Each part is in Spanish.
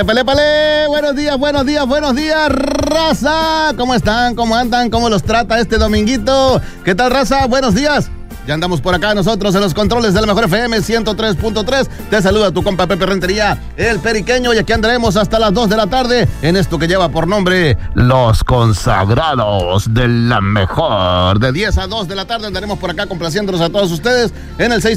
Épale, buenos días, raza. ¿Cómo están? ¿Cómo andan? ¿Cómo los trata este dominguito? ¿Qué tal, raza? Buenos días. Ya andamos por acá nosotros en los controles de la Mejor FM 103.3. Te saluda tu compa Pepe Rentería, el Periqueño, y aquí andaremos hasta las 2 de la tarde en esto que lleva por nombre Los Consagrados de la Mejor. De 10 a 2 de la tarde andaremos por acá complaciéndolos a todos ustedes en el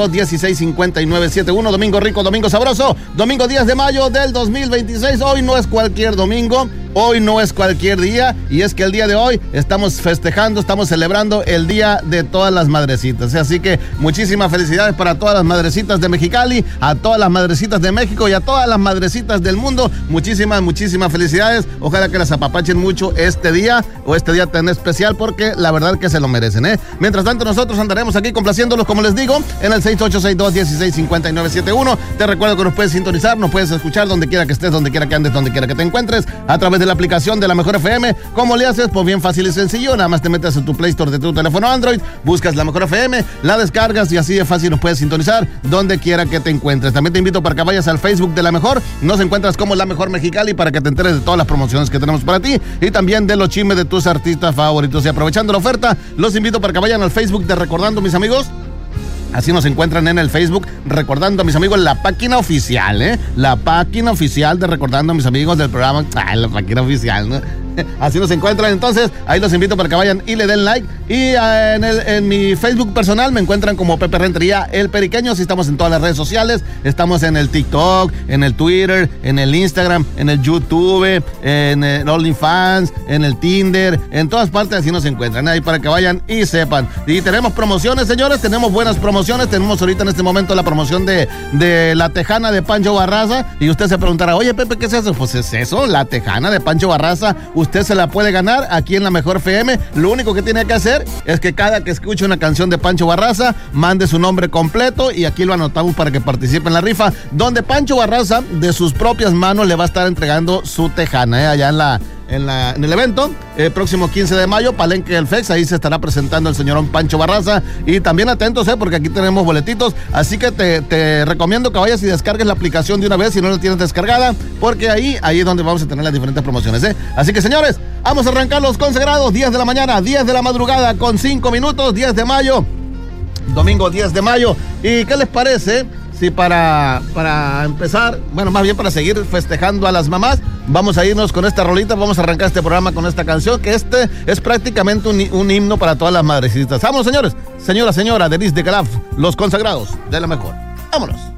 6862-165971. Domingo rico, domingo sabroso, domingo 10 de mayo del 2026. Hoy no es cualquier domingo. Hoy no es cualquier día, y es que el día de hoy estamos festejando, estamos celebrando el Día de todas las madrecitas. Así que muchísimas felicidades para todas las madrecitas de Mexicali, a todas las madrecitas de México y a todas las madrecitas del mundo. Muchísimas felicidades. Ojalá que las apapachen mucho este día tan especial, porque la verdad que se lo merecen, ¿eh? Mientras tanto, nosotros andaremos aquí complaciéndolos, como les digo, en el 6862-165971. Te recuerdo que nos puedes sintonizar, nos puedes escuchar donde quiera que estés, donde quiera que andes, donde quiera que te encuentres, a través de la aplicación de la Mejor FM. ¿Cómo le haces? Pues bien fácil y sencillo. Nada más te metes en tu Play Store de tu teléfono Android, buscas la Mejor FM, la descargas y así de fácil nos puedes sintonizar donde quiera que te encuentres. También te invito para que vayas al Facebook de La Mejor. Nos encuentras como La Mejor Mexicali para que te enteres de todas las promociones que tenemos para ti y también de los chismes de tus artistas favoritos. Y aprovechando la oferta, los invito para que vayan al Facebook de Recordando Mis Amigos. Así nos encuentran en el Facebook, Recordando a Mis Amigos, la página oficial, ¿eh? La página oficial de Recordando a Mis Amigos del programa. La página oficial, ¿no? Así nos encuentran, entonces, ahí los invito para que vayan y le den like. Y en mi Facebook personal me encuentran como Pepe Rentería, el Periqueño. Así estamos en todas las redes sociales, estamos en el TikTok, en el Twitter, en el Instagram, en el YouTube, en el OnlyFans, en el Tinder, en todas partes así nos encuentran, ahí para que vayan y sepan. Y tenemos promociones, señores, tenemos buenas promociones. Tenemos ahorita en este momento la promoción de la tejana de Pancho Barraza. Y usted se preguntará, oye, Pepe, ¿qué es eso? Pues es eso, la tejana de Pancho Barraza. Usted se la puede ganar aquí en la Mejor FM. Lo único que tiene que hacer es que cada que escuche una canción de Pancho Barraza, mande su nombre completo y aquí lo anotamos para que participe en la rifa, donde Pancho Barraza de sus propias manos le va a estar entregando su tejana, allá en el evento, próximo 15 de mayo, Palenque del FEX, ahí se estará presentando el señorón Pancho Barraza. Y también atentos, porque aquí tenemos boletitos, así que te recomiendo que vayas y descargues la aplicación de una vez si no la tienes descargada, porque ahí es donde vamos a tener las diferentes promociones, Así que, señores, vamos a arrancar los consagrados, 10 de la mañana, 10 de la madrugada, con 5 minutos, 10 de mayo, domingo 10 de mayo. ¿Y qué les parece si para empezar, bueno, más bien para seguir festejando a las mamás, vamos a irnos con esta rolita, vamos a arrancar este programa con esta canción, que es prácticamente un himno para todas las madrecitas. Vámonos, señores. Señora, Denise de Calaf, Los Consagrados de la Mejor. Vámonos.